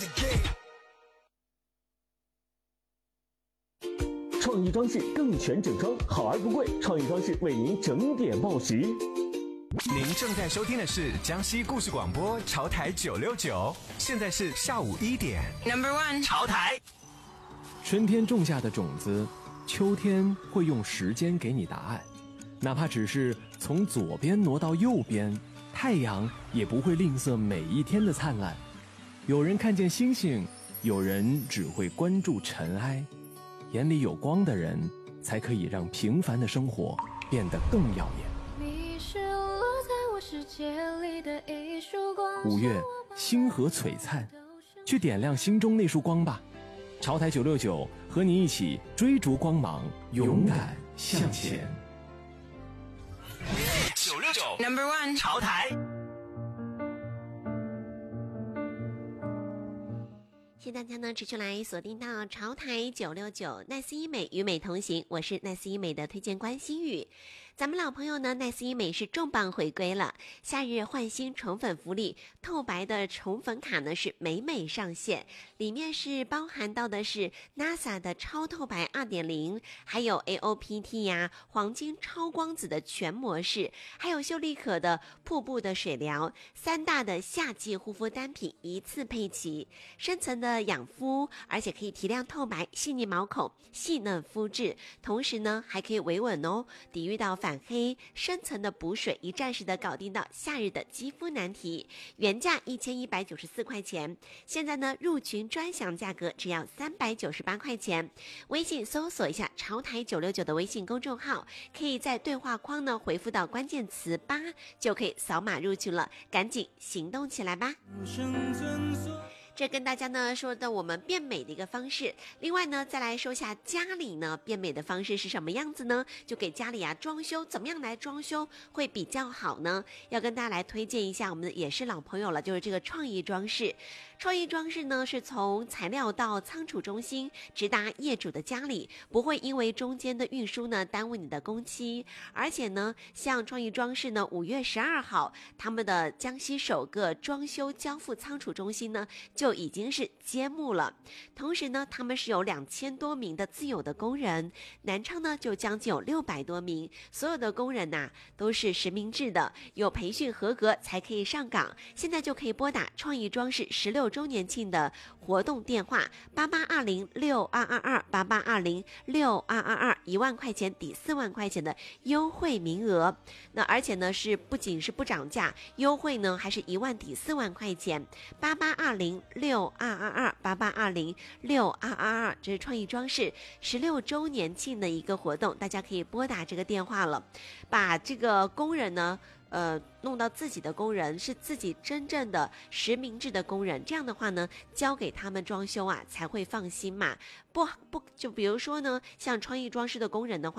创意装饰更全整装，好而不贵。创意装饰为您整点报时。 您正在收听的是江西故事广播潮台969，现在是下午1点。 Number one， 潮台。 春天种下的种子，秋天会用时间给你答案。哪怕只是从左边挪到右边，太阳也不会吝啬每一天的灿烂。有人看见星星，有人只会关注尘埃。眼里有光的人，才可以让平凡的生活变得更耀眼。 你是落在我世界里的一束光。 5月，星河璀璨，去点亮心中那束光吧。潮台969和你一起追逐光芒，勇敢向前。 969 Number one， 潮台。 谢谢大家呢持续来锁定到潮台969奈斯医美与美同行，我是奈斯医美的推荐官心雨。咱们老朋友呢，奈斯医美是重磅回归了，夏日焕新宠粉福利，透白的宠粉卡呢是美美上线，里面是包含到的是 NASA 的超透白 2.0， 还有 AOPT 呀、黄金超光子的全模式，还有秀丽可的瀑布的水疗，3大的夏季护肤单品一次配齐，深层的养肤，而且可以提亮透白，细腻毛孔，细嫩肤质，同时呢还可以维稳哦，抵御到反黑，深层的补水，一站式的搞定到夏日的肌肤难题。原价1194块钱，现在呢入群专享价格只要398块钱。微信搜索一下潮台969的微信公众号，可以在对话框呢回复到关键词8，就可以扫码入群了，赶紧行动起来吧。这跟大家呢说的我们变美的一个方式，另外呢再来说一下家里呢变美的方式是什么样子呢？就给家里装修，怎么样来装修会比较好呢？要跟大家来推荐一下我们的也是老朋友了，就是这个创意装饰。创意装饰呢是从材料到仓储中心直达业主的家里，不会因为中间的运输呢耽误你的工期。而且呢像创意装饰呢5月12号他们的江西首个装修交付仓储中心呢就已经是揭幕了。同时呢他们是有2000多名的自有的工人，南昌呢就将近有600多名，所有的工人都是实名制的，有培训合格才可以上岗。现在就可以拨打创意装饰16周年庆的活动电话8820622288206222，1万块钱抵4万块钱的优惠名额。那而且呢是不仅是不涨价，优惠呢还是1万抵4万块钱，8820622288206222，这是创意装饰16周年庆的一个活动，大家可以拨打这个电话了，把这个工人呢弄到自己的工人是自己真正的实名制的工人，这样的话呢交给他们装修才会放心嘛。不就比如说呢像创意装饰的工人的话